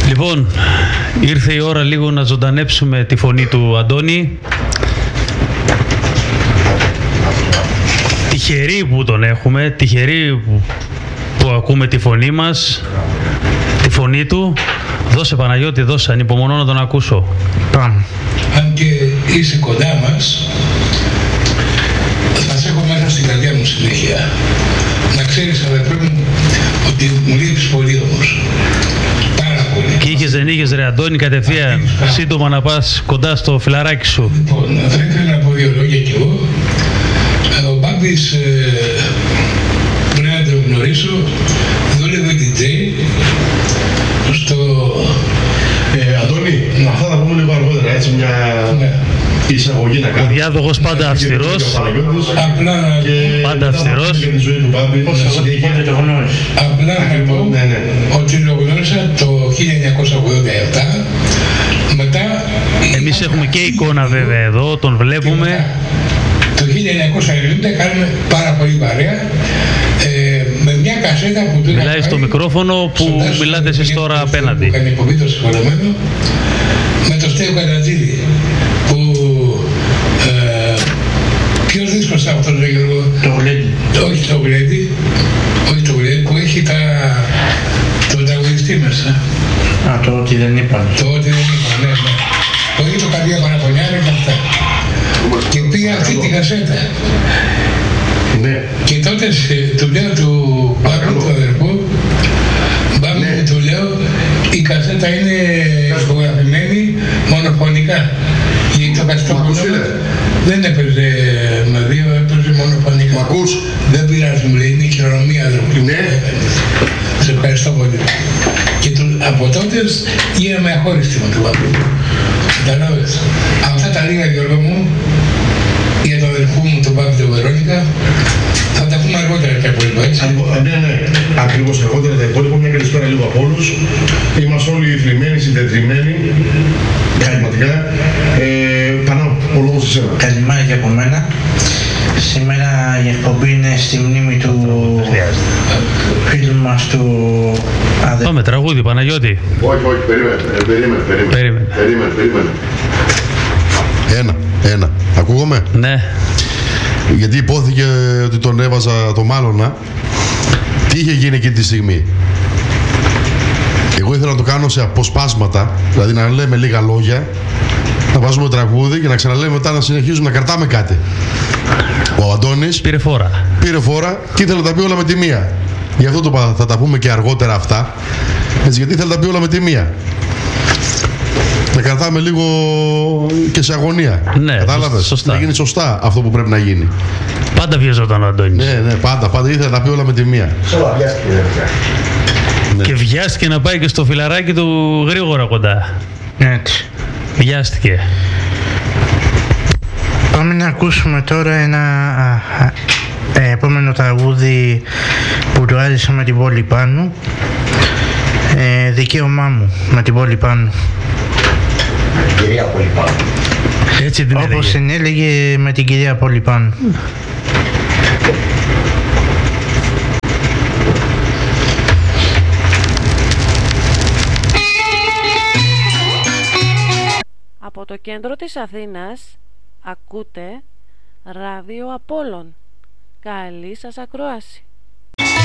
Λοιπόν, ήρθε η ώρα λίγο να ζωντανέψουμε τη φωνή του Αντώνη. Τυχεροί που τον έχουμε, τυχεροί που ακούμε τη φωνή μας, τη φωνή του. Δώσε Παναγιώτη, δώσε, ανυπομονώ να τον ακούσω. Πάμε. Αν και είσαι κοντά μας, θα σε έχω μέσα στην καρδιά μου συνέχεια. Να ξέρεις, αδερφέ μου, ότι μου λείπεις πολύ όμως. Πάρα πολύ. Και είχες δεν είχες, ρε Αντώνη, κατευθείαν σύντομα να πας κοντά στο φιλαράκι σου. Λοιπόν, θα ήθελα να πω δύο λόγια κι εγώ. Ο Μπάμπης, πρέπει να τον γνωρίσω, δούλευε DJ στο... Αντώνη, αυτά θα πούμε λίγο αργότερα, έτσι μια εισαγωγή να κάνουμε. Ο διάδοχος πάντα αυστηρός. Απλά πάντα αυστηρός. Για τη ζωή του Μπάμπη, πώς σας διηγείται το γνώρισε. Απλά να πω ότι το γνώρισα το 1987, μετά... Εμείς έχουμε και εικόνα βέβαια εδώ, τον βλέπουμε. Το 1990 κάνουμε πάρα πολύ παρέα με μια κασέτα που του μιλάει στο μικρόφωνο που μιλάτε εσείς τώρα απέναντι. Που κάνει υποβεί το συγχωρεμένο με το Στέο Κατατζίδη που ποιος δίσκος ήταν αυτός, Γιώργο? Το Γουλέντι. Όχι το Γουλέντι, όχι το Γουλέντι, που έχει τον τραγουδιστή μέσα. Α, το ότι δεν είπαν. Το ότι δεν είπαν, ναι, ναι. Το έχει το Καρδιά Παραπονιάρα και αυτά. Και πήγα αυτή τη κασέτα. Ναι. Και τότε του λέω του Μπάμπη, του αδερφού, Μπάμπη, του λέω, η κασέτα είναι ηχογραφημένη μονοφωνικά. Γιατί το καστόφωνο δεν έπαιζε με δύο, έπαιζε μονοφωνικά. Μ' ακούς? Δεν πειράζει, μου λέει, είναι η χειρονομία, αδερφή μου. Ναι. Σε ευχαριστώ πολύ. Και από τότε γίναμε αχώριστοι με τον Μπάμπη. Καταλάβες. Αυτά τα λίγα, Γιώργο μου, για τον αδερφού μου, τον Μπάμπη, τον Βερόνικα, θα τα πούμε αργότερα τα υπόλοιπα, έτσι. Ναι, ναι, ακριβώς αργότερα τα υπόλοιπα, μια καλησπέρα λίγο από όλους. Είμαστε όλοι θλιμμένοι, συντετριμένοι, πραγματικά. Πανώ, ο λόγος σε εσένα. Καλημέρα και από μένα. Σήμερα η εκπομπή είναι στη μνήμη του φίλου μας του αδερφού. Πάμε, τραγούδι, Παναγιώτη. Όχι, περίμενε. Ένα. Ακούγομαι? Ναι. Γιατί υπόθηκε ότι τον έβαζα το Μάλωνα. Τι είχε γίνει εκείνη τη στιγμή? Εγώ ήθελα να το κάνω σε αποσπάσματα, δηλαδή να λέμε λίγα λόγια, να βάζουμε τραγούδι και να ξαναλέμε μετά, να συνεχίζουμε να κρατάμε κάτι. Ο Αντώνης πήρε φόρα και ήθελε να τα πει όλα με τη μία. Γι' αυτό θα τα πούμε και αργότερα αυτά. Έτσι, γιατί ήθελε να τα πει όλα με τη μία. Να κρατάμε λίγο και σε αγωνία. Ναι, κατάλαβες? Σωστά. Να γίνει σωστά αυτό που πρέπει να γίνει. Πάντα βιαζόταν ο Αντώνης. Ναι, πάντα ήθελε να τα πει όλα με τη μία. Ναι. Και βιάστηκε να πάει και στο φιλαράκι του γρήγορα κοντά. Έτσι. Βιάστηκε. Πάμε να ακούσουμε τώρα ένα επόμενο τραγούδι που του άρεσε με την πόλη πάνω. Δικαίωμά μου με την πόλη πάνω. Κυρία Πολυπάνου. Έτσι την έλεγε. Όπως την έλεγε με την κυρία Πολυπάνου. Από το κέντρο της Αθήνας ακούτε Ράδιο Απόλλων. Καλή σας ακρόαση.